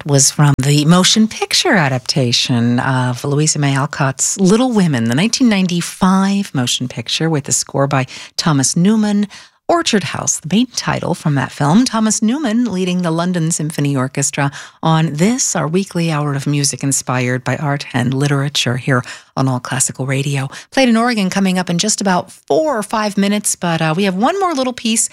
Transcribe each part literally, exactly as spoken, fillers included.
was from the motion picture adaptation of Louisa May Alcott's Little Women, the nineteen ninety-five motion picture with a score by Thomas Newman. Orchard House, the main title from that film. Thomas Newman leading the London Symphony Orchestra on this, our weekly hour of music inspired by art and literature here on All Classical Radio. Played in Oregon coming up in just about four or five minutes, but uh, we have one more little piece,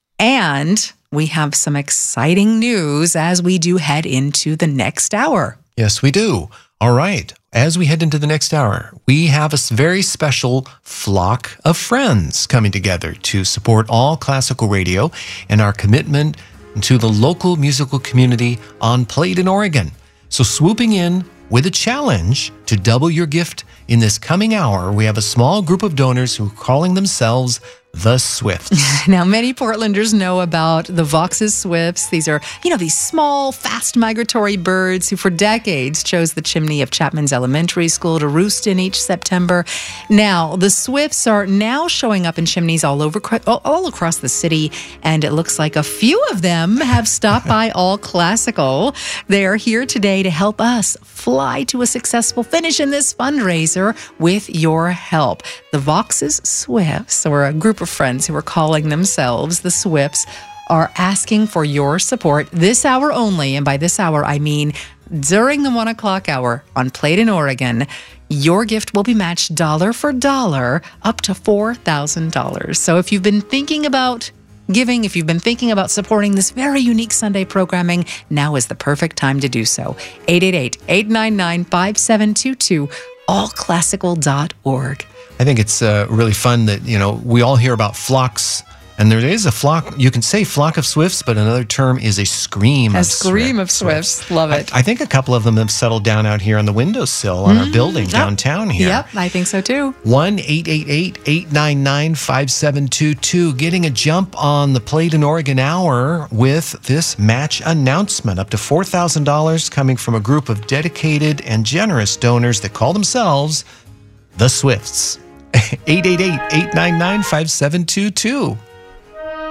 and we have some exciting news as we do head into the next hour. Yes, we do. All right. As we head into the next hour, we have a very special flock of friends coming together to support All Classical Radio and our commitment to the local musical community on Played in Oregon. So swooping in with a challenge to double your gift in this coming hour, we have a small group of donors who are calling themselves the Swifts. Now, many Portlanders know about the Vox's Swifts. These are, you know, these small, fast migratory birds who for decades chose the chimney of Chapman's Elementary School to roost in each September. Now, the Swifts are now showing up in chimneys all over, all across the city, and it looks like a few of them have stopped by All Classical. They are here today to help us fly to a successful finish in this fundraiser with your help. The Vox's Swifts, or a group of friends who are calling themselves the Swifts, are asking for your support this hour only. And by this hour, I mean during the one o'clock hour on Played in Oregon. Your gift will be matched dollar for dollar up to four thousand dollars. So if you've been thinking about giving, if you've been thinking about supporting this very unique Sunday programming, now is the perfect time to do so. eight eight eight, eight nine nine, five seven two two, all classical dot org. I think it's uh, really fun that, you know, we all hear about flocks, and there is a flock. You can say flock of swifts, but another term is a scream a of scream swifts. of swifts. Love it. I, I think a couple of them have settled down out here on the windowsill on mm, our building yep. downtown here. Yep, I think so too. one eight eight eight, eight nine nine, five seven two two, getting a jump on the Played in Oregon hour with this match announcement. Up to four thousand dollars coming from a group of dedicated and generous donors that call themselves the Swifts. eight eight eight, eight nine nine, five seven two two.